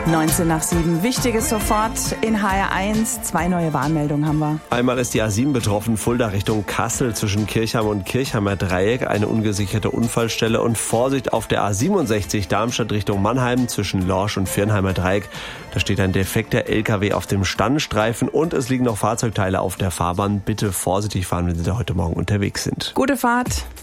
19 nach 7. Wichtiges sofort in HR1. 2 neue Warnmeldungen haben wir. Einmal ist die A7 betroffen, Fulda Richtung Kassel zwischen Kirchheim und Kirchheimer Dreieck. Eine ungesicherte Unfallstelle und Vorsicht auf der A67 Darmstadt Richtung Mannheim zwischen Lorsch und Viernheimer Dreieck. Da steht ein defekter LKW auf dem Standstreifen und es liegen noch Fahrzeugteile auf der Fahrbahn. Bitte vorsichtig fahren, wenn Sie da heute Morgen unterwegs sind. Gute Fahrt.